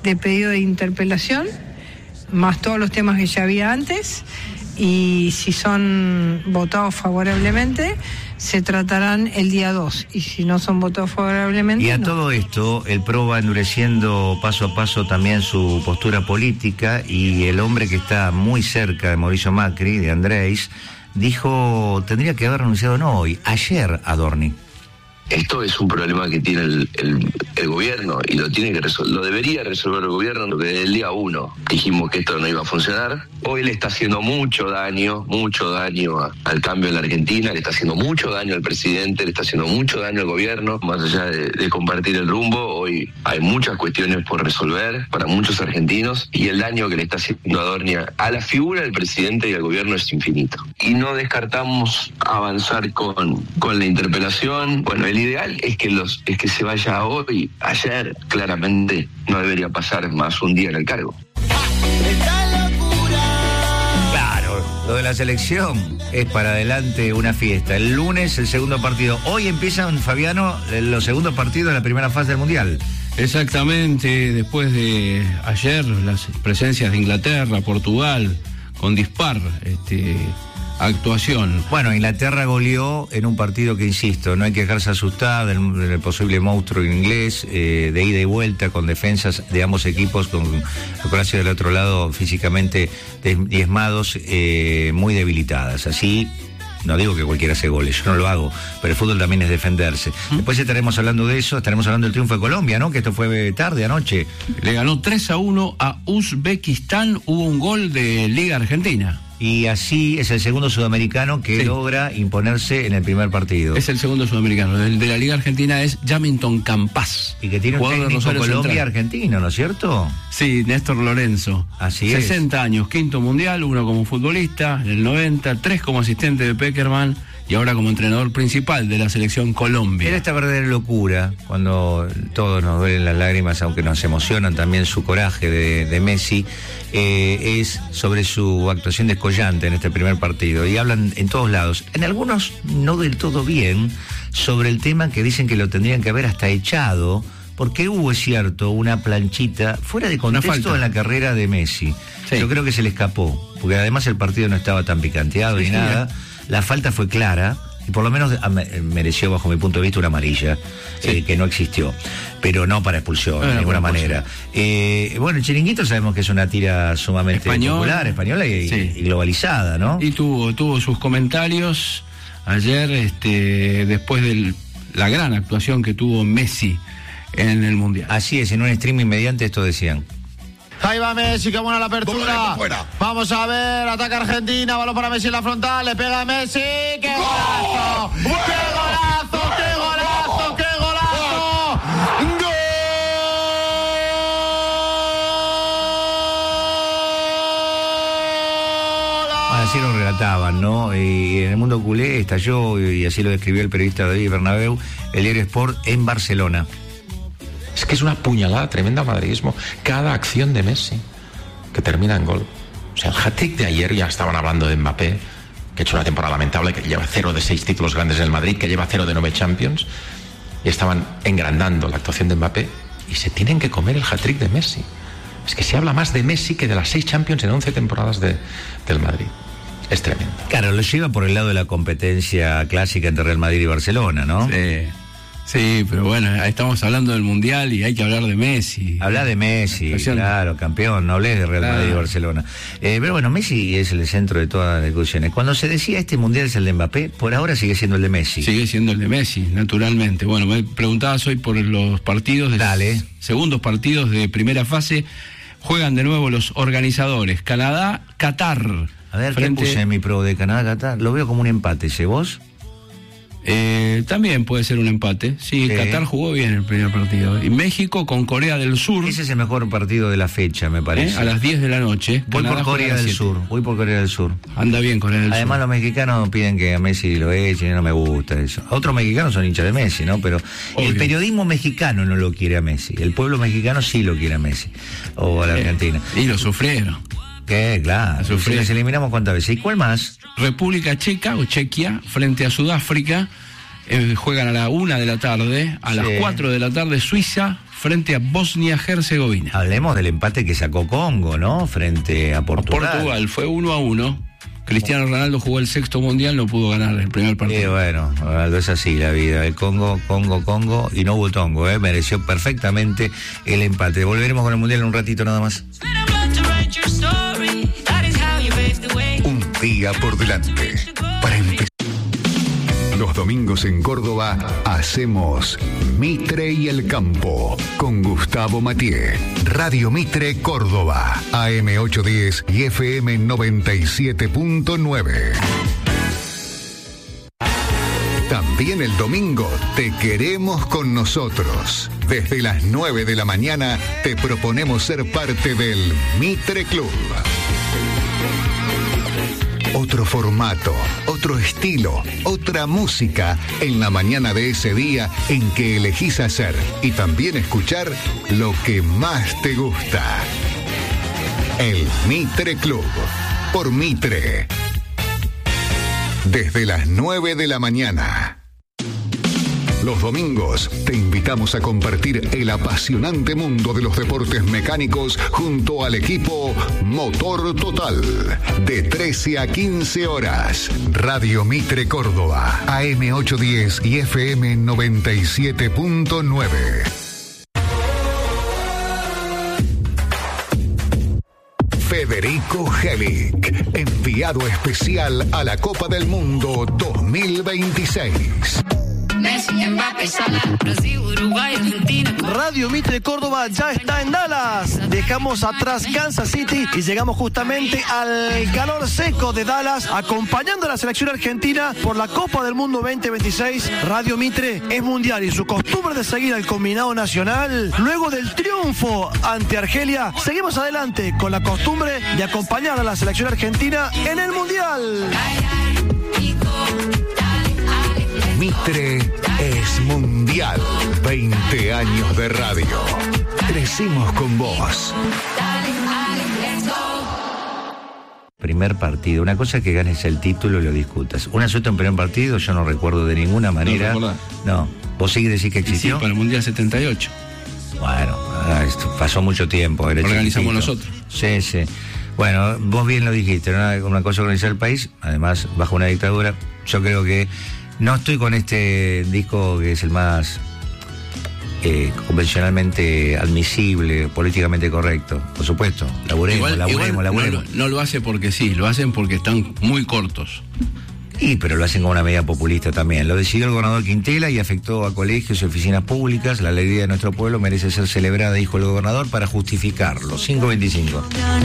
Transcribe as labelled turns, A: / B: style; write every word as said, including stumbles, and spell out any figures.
A: de pedido de interpelación, más todos los temas que ya había antes, y si son votados favorablemente, se tratarán el día dos, y si no son votados favorablemente,
B: Y a
A: no.
B: todo esto, el P R O va endureciendo paso a paso también su postura política, y el hombre que está muy cerca de Mauricio Macri, de Andrés, dijo, tendría que haber renunciado no hoy, ayer a Adorni.
C: Esto es un problema que tiene el, el, el gobierno y lo tiene que resol- lo debería resolver el gobierno, porque desde el día uno dijimos que esto no iba a funcionar. Hoy le está haciendo mucho daño, mucho daño a, al cambio en la Argentina, le está haciendo mucho daño al presidente, le está haciendo mucho daño al gobierno. Más allá de, de compartir el rumbo, hoy hay muchas cuestiones por resolver para muchos argentinos, y el daño que le está haciendo Adorni a la figura del presidente y al gobierno es infinito. Y no descartamos avanzar con, con la interpelación. Bueno, el ideal es que los es que se vaya hoy. Ayer claramente no debería pasar más un día en el cargo.
B: Claro, lo de la selección es para adelante una fiesta. El lunes el segundo partido. Hoy empiezan, Fabiano, los segundos partidos de la primera fase del Mundial.
D: Exactamente, después de ayer las presencias de Inglaterra, Portugal, con dispar este, actuación.
B: Bueno, Inglaterra goleó en un partido que, insisto, no hay que dejarse asustar del, del posible monstruo inglés, eh, de ida y vuelta, con defensas de ambos equipos, con Croacia del otro lado físicamente diezmados, eh, muy debilitadas. Así, no digo que cualquiera hace goles, yo no lo hago, pero el fútbol también es defenderse. ¿Mm? Después estaremos hablando de eso, estaremos hablando del triunfo de Colombia, ¿no? Que esto fue tarde, anoche.
D: Le ganó tres a uno a Uzbekistán, hubo un gol de Liga Argentina.
B: Y así es el segundo sudamericano que sí. logra imponerse en el primer partido.
D: Es el segundo sudamericano. El de la Liga Argentina es Jamington Campas.
B: Y que tiene un técnico Colombia-argentino, ¿no es cierto?
D: Sí, Néstor Lorenzo.
B: Así es.
D: sesenta años, quinto mundial, uno como futbolista, en el noventa, tres como asistente de Peckerman y ahora como entrenador principal de la selección Colombia.
B: Era esta verdadera locura, cuando todos nos duelen las lágrimas, aunque nos emocionan también su coraje de, de Messi, eh, es sobre su actuación descollante en este primer partido. Y hablan en todos lados, en algunos no del todo bien, sobre el tema que dicen que lo tendrían que haber hasta echado, porque hubo, es cierto, una planchita fuera de contexto en la carrera de Messi. Sí. Yo creo que se le escapó, porque además el partido no estaba tan picanteado sí, ni sí, nada. Bien. La falta fue clara y por lo menos mereció, bajo mi punto de vista, una amarilla, sí. eh, que no existió, pero no para expulsión, bueno, de ninguna manera. Eh, bueno, el Chiringuito sabemos que es una tira sumamente Español, popular, española y, sí. y globalizada, ¿no?
D: Y tuvo, tuvo sus comentarios ayer, este, después de la gran actuación que tuvo Messi en el Mundial.
B: Así es, en un streaming mediante esto decían.
E: Ahí va Messi, qué buena la apertura. Vamos a ver, ataca Argentina, balón para Messi en la frontal, le pega a Messi. ¡Qué golazo! ¡Qué golazo! ¡Qué golazo! ¡Qué golazo! ¡Gol!
B: Así lo relataban, ¿no? Y en el mundo culé estalló, y así lo describió el periodista David Bernabéu, el diario Sport en Barcelona.
F: Es que es una puñalada tremenda al madridismo. Cada acción de Messi que termina en gol. O sea, el hat-trick de ayer, ya estaban hablando de Mbappé, que ha hecho una temporada lamentable, que lleva cero de seis títulos grandes en el Madrid, que lleva cero de nueve Champions, y estaban engrandando la actuación de Mbappé, y se tienen que comer el hat-trick de Messi. Es que se habla más de Messi que de las seis Champions en once temporadas de, del Madrid. Es tremendo.
B: Claro, lo lleva por el lado de la competencia clásica entre Real Madrid y Barcelona, ¿no?
D: Sí. Sí, pero bueno, estamos hablando del Mundial y hay que hablar de Messi.
B: Habla de Messi, claro, campeón, no hablé de Real Madrid claro. y Barcelona. Eh, pero bueno, Messi es el centro de todas las discusiones. Cuando se decía este Mundial es el de Mbappé, por ahora sigue siendo el de Messi.
D: Sigue siendo el de Messi, naturalmente. Bueno, me preguntabas hoy por los partidos, de
B: Dale.
D: segundos partidos de primera fase. Juegan de nuevo los organizadores, Canadá, Qatar.
B: A ver,
D: frente...
B: ¿qué puse en mi pro de Canadá, Qatar? Lo veo como un empate, ¿sí vos?
D: Eh, también puede ser un empate. Sí, sí, Qatar jugó bien el primer partido. Y México con Corea del Sur.
B: Ese es el mejor partido de la fecha, me parece.
D: ¿Eh? A las diez de la noche.
B: Voy Canadá por Corea del Sur. Voy por Corea del Sur.
D: Anda bien Corea del
B: Además,
D: Sur.
B: los mexicanos piden que a Messi lo echen y no me gusta eso. Otros mexicanos son hinchas de Messi, ¿no? Pero Obvio. El periodismo mexicano no lo quiere a Messi. El pueblo mexicano sí lo quiere a Messi. O a la eh, Argentina.
D: Y lo sufrieron.
B: ¿Qué? Claro. Si les eliminamos cuántas veces. ¿Y cuál más?
D: República Checa o Chequia frente a Sudáfrica. Eh, juegan a la una de la tarde, a sí. las cuatro de la tarde Suiza frente a Bosnia-Herzegovina.
B: Hablemos del empate que sacó Congo, ¿no? Frente a Portugal.
D: Portugal fue uno a uno. Cristiano Ronaldo jugó el sexto mundial, no pudo ganar el primer partido.
B: Y bueno, Ronaldo, es así la vida. El Congo, Congo, Congo y no hubo tongo, ¿eh? Mereció perfectamente el empate. Volveremos con el mundial en un ratito nada más.
G: Un día por delante para empezar. Los domingos en Córdoba hacemos Mitre y el Campo con Gustavo Mathieu. Radio Mitre Córdoba, A M ochocientos diez y F M noventa y siete punto nueve. También el domingo te queremos con nosotros. Desde las nueve de la mañana te proponemos ser parte del Mitre Club. Otro formato, otro estilo, otra música en la mañana de ese día en que elegís hacer y también escuchar lo que más te gusta. El Mitre Club, por Mitre. Desde las nueve de la mañana. Los domingos te invitamos a compartir el apasionante mundo de los deportes mecánicos junto al equipo Motor Total. De trece a quince horas. Radio Mitre Córdoba, A M ochocientos diez y F M noventa y siete punto nueve. Federico Helic, enviado especial a la Copa del Mundo dos mil veintiséis.
H: Radio Mitre Córdoba ya está en Dallas. Dejamos atrás Kansas City y llegamos justamente al calor seco de Dallas, acompañando a la selección argentina por la Copa del Mundo veinte veintiséis. Radio Mitre es mundial y su costumbre de seguir al combinado nacional. Luego del triunfo ante Argelia, seguimos adelante con la costumbre de acompañar a la selección argentina en el mundial.
G: Mitre es mundial. veinte años de radio. Crecimos con vos.
B: Primer partido. Una cosa es que ganes el título y lo discutas. Una suerte en primer partido, yo no recuerdo de ninguna manera.
D: No,
B: no. ¿Vos sí decís que existió?
D: Sí, para el Mundial setenta y ocho.
B: Bueno, esto pasó mucho tiempo.
D: Organizamos nosotros.
B: Sí, sí. Bueno, vos bien lo dijiste, ¿no? Una cosa organizar el país, además bajo una dictadura. Yo creo que no estoy con este disco que es el más eh, convencionalmente admisible, políticamente correcto. Por supuesto, laburemos, igual, laburemos, igual laburemos.
D: No, no lo hace porque sí, lo hacen porque están muy cortos.
B: Y pero lo hacen con una medida populista también. Lo decidió el gobernador Quintela y afectó a colegios y oficinas públicas. La alegría de nuestro pueblo merece ser celebrada, dijo el gobernador, para justificarlo. cinco veinticinco.